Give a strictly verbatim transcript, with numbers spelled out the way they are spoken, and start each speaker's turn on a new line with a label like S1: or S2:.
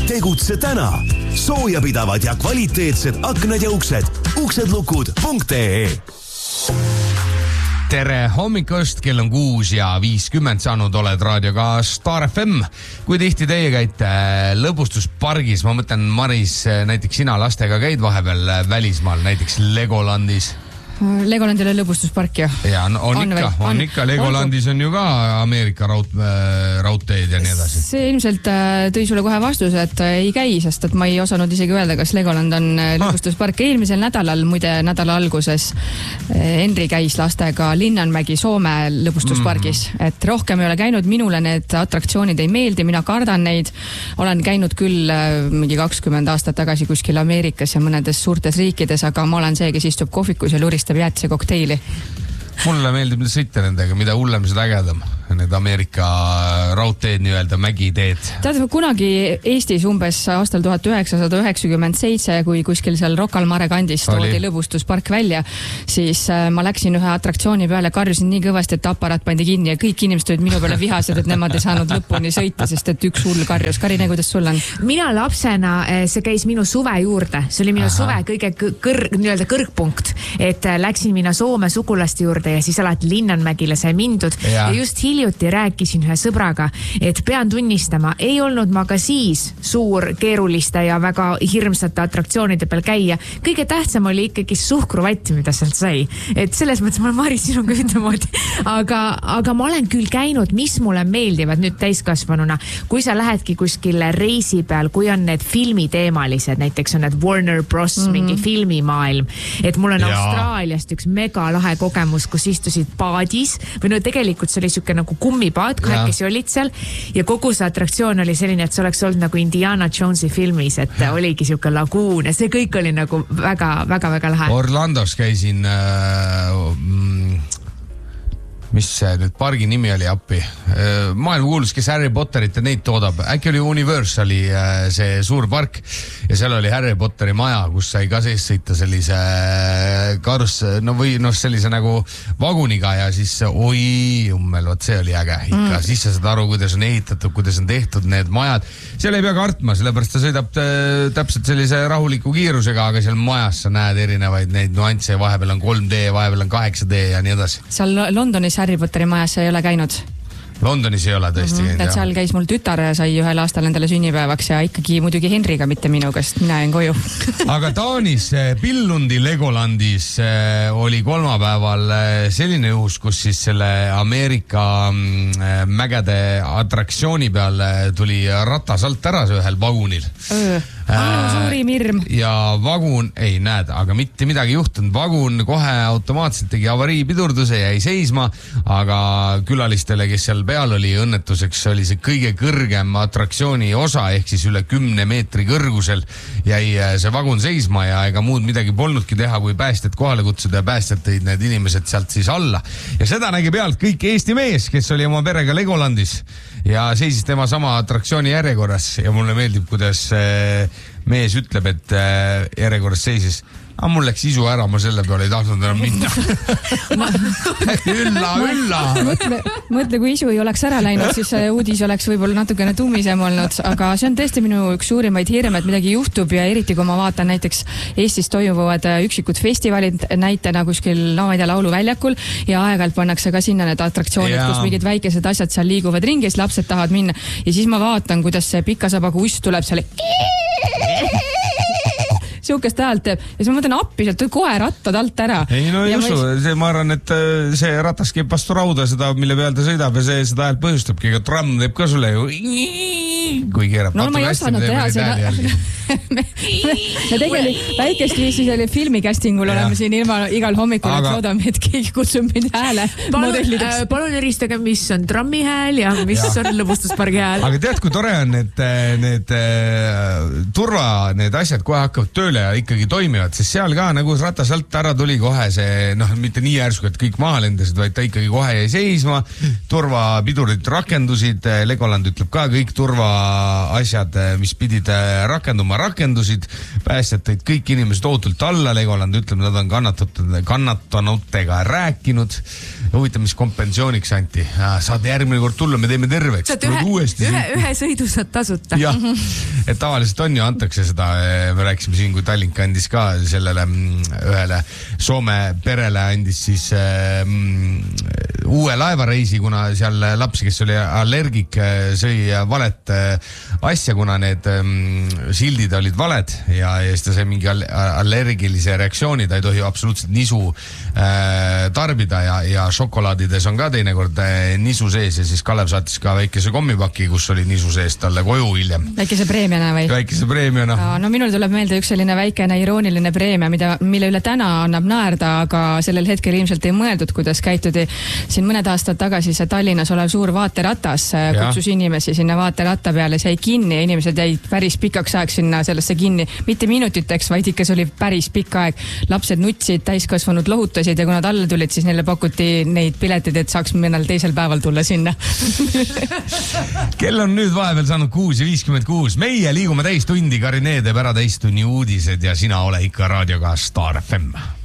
S1: Tegutse täna. Soojapidavad ja kvaliteetsed aknad ja uksed. uksedlukud punkt ee.
S2: Tere hommikust, kell on kuus ja viiskümmend saanud, oled raadioga Star F M. Kui tihti teie käite lõbustuspargis, ma mõtlen, Maris, näiteks sina lastega käid vahepeal välismaal, näiteks Legolandis?
S3: Legolandil on lõbustuspark ju.
S2: Ja, on, on, on ikka, on, on ikka. Legolandis on ju ka Ameerika raud, raudteed ja nii edasi.
S3: See ilmselt tõi sulle kohe vastuse, et ei käi, sest et ma ei osanud isegi öelda, kas Legoland on lõbustuspark. Eelmisel nädalal, muide nädala alguses, Henri käis lastega Linnanmägi Soome lõbustuspargis. Mm. Et rohkem ei ole käinud, minule need atraktsioonid ei meeldi, mina kardan neid. Olen käinud küll mingi kakskümmend aastat tagasi kuskil Ameerikas ja mõnedes suurtes riikides, aga ma olen see, kes istub kohvikus ja luristab jäätise kokteili.
S2: Mulle meeldib sõita nendega, mida hullem seda ägedam. Need Ameerika raudteed, nii-öelda mägiteed.
S3: Tead, kunagi Eestis umbes aastal tuhat üheksasada üheksakümmend seitse, kui kuskil seal Rocca al Mare kandis toodi lõbustuspark välja, siis ma läksin ühe atraktsiooni peale, karjusin nii kõvasti, et aparaat pandi kinni ja kõik inimesed olid minu peale vihased, et nemad ei saanud lõpuni sõita, sest et üks hull karjus. Karine, kuidas sul on?
S4: Mina lapsena, see käis minu suve juurde. See oli minu Aha. suve kõige kõrg, nii-öelda kõrgpunkt, et läksin mina Soome sugulaste juurde ja siis alati Linnanmägile sai mindud ja, ja just hiljuti rääkisin ühe sõbraga, et pean tunnistama, ei olnud ma ka siis suur, keeruliste ja väga hirmsate atraktsioonide peal käia. Kõige tähtsam oli ikkagi suhkruvatti, mida sealt sai. Et selles mõttes ma olen Maris sinuga ühtemoodi. Aga, aga ma olen küll käinud, mis mulle meeldivad nüüd täiskasvanuna. Kui sa lähedki kuskile reisi peal, kui on need filmiteemalised, näiteks on need Warner Bros. Mm-hmm. mingi filmimaailm, et mul on ja. Austraaliast üks mega lahe kogemus, kus istusid paadis, või no tegelikult see oli siuke nagu kummipaad, kahekesi olid seal ja kogu see atraktsioon oli selline, et see oleks olnud nagu Indiana Jonesi filmis, et ja. Oligi siuke laguun ja see kõik oli nagu väga, väga, väga lahe.
S2: Orlandos käisin äh, mm, mis see nüüd pargi nimi oli appi? Maailma kuulus, kes Harry Potterit ja neid toodab. Äkki oli Universali see suur park ja seal oli Harry Potteri maja, kus sai ka sees sõita sellise karus, no või noh, sellise nagu vaguniga ja siis oi, jummel, võt see oli äge ikka. Mm. Siis sa saad aru, kuidas on ehitatud, kuidas on tehtud need majad. Seal ei pea kartma, sellepärast ta sõidab täpselt sellise rahuliku kiirusega, aga seal majas sa näed erinevaid neid nuansse, vahepeal on kolm D, vahepeal on kaheksa D ja nii edasi.
S3: Seal Londonis Harry Potteri majas ei ole käinud.
S2: Londonis ei ole tõesti
S3: mm-hmm. käinud. Seal käis mul tütar ja sai ühel aastal endale sünnipäevaks ja ikkagi muidugi Henriga, mitte minuga, sest mina jäin koju.
S2: Aga Taanis Billundi Legolandis oli kolmapäeval selline juhus, kus siis selle Ameerika mägede atraktsiooni peal tuli ratas alt ära ühel vagunil.
S3: Öö. Aa, suurim hirm.
S2: Ja vagun, ei näed, aga mitte midagi juhtunud. Vagun kohe automaatselt tegi avariipidurduse ja jäi seisma, aga külalistele, kes seal peal oli õnnetuseks, oli see kõige kõrgem atraktsiooni osa, ehk siis üle kümne meetri kõrgusel jäi see vagun seisma ja ega muud midagi polnudki teha, kui päästjad kohale kutsuda ja päästjad tõid need inimesed sealt siis alla. Ja seda nägi pealt kõik Eesti mees, kes oli oma perega Legolandis ja seisis tema sama atraktsiooni järjekorras ja mulle meeldib, kuidas mees ütleb, et järjekorras seisis. Aga mul läks isu ära, ma selle peale ei tahtnud enam minna. ülla, ülla.
S3: Mõtle, mõtle, kui isu ei oleks ära läinud, siis uudis oleks võib-olla natukene tummisem olnud, aga see on tõesti minu üks suurimaid hirme, et midagi juhtub ja eriti kui ma vaatan näiteks Eestis toimuvad üksikud festivalid näitena kuskil, no ma ei tea, lauluväljakul ja aeg-ajalt pannakse ka sinna need atraktsioonid, ja. Kus mingid väikesed asjad seal liiguvad ringi, siis lapsed tahavad minna ja siis ma vaatan, kuidas see pikasabaga uss tuleb seal siukest häält teeb ja siis ma mõtlen appi sealt kohe rattad alt ära.
S2: Ei no ei usu, ma, see, ma arvan, et see ratas keeb vastu rauda seda, mille peal ta sõidab ja see seda häält põhjustabki, aga tramm teeb ka sulle ju kui keerab.
S3: No ma ei osanud teha seda. me, me tegelikult väikest viisi selle filmikastingul ja. Oleme siin ilma igal hommikul, aga... et loodame, et keegi kutsub mind hääle modellideks.
S4: Äh, palun eristage, mis on trammi hääl ja mis ja. On lõbustuspargi hääl.
S2: Aga tead, kui tore on, et need äh, turva, need asjad kohe hakkavad tööle ja ikkagi toimivad, sest seal ka nagu ratas alt ära tuli kohe see, noh, mitte nii järsku, et kõik maha lendasid, vaid ta ikkagi kohe jäi seisma, turvapidurid rakendusid, Legoland ütleb ka kõik turvaasjad, mis pidid rakenduma, rakendusid, päästjad tõid kõik inimesed ootult alla, Legoland ütleb, nad on kannatatud, kannatanutega rääkinud, huvitav, mis kompensiooniks anti, saad järgmine kord tulla, me teeme terveks.
S4: Saad ühe, ühe, ühe sõidu saad tasuta.
S2: Jah, et tavaliselt on ju, antakse seda, me rääkisime siin, kui Tallink andis ka sellele ühele Soome perele andis siis mm, uue laevareisi, kuna seal lapsi, kes oli allergik, sõi valet asja, kuna need mm, sildid olid valed ja, ja siis ta sai mingi allergilise reaktsiooni, ta ei tohi absoluutselt nisu äh, tarbida ja, ja šokolaadides on ka teinekord äh, nisu sees ja siis Kalev saatis ka väikese kommipaki, kus oli nisu sees talle koju hiljem.
S3: Väikese preemiana või?
S2: Väikese preemiana.
S3: No minul tuleb meelde üks selline väikene irooniline preemia, mida, mille üle täna annab naerda, aga sellel hetkel ilmselt ei mõeldud, kuidas käitudi. Siin mõned aastad tagasi see Tallinnas olev suur vaateratas kutsus ja. inimesi sinna vaateratta peale, see jäi kinni ja inimesed jäid päris pikaks ajaks sinna sellesse kinni. Mitte minutiteks, vaid ikka see oli päris pikk aeg. Lapsed nutsid, täiskasvanud lohutasid ja kui nad alla tulid, siis neile pakuti neid piletid, et saaks mõnel teisel päeval tulla sinna.
S2: Kell on nüüd vahepeal saanud kuus ja viiskümmend kuus. Meie liigume täistundi, Karinee teeb ära täistunni uudised ja sina ole ikka raadioga Star F M.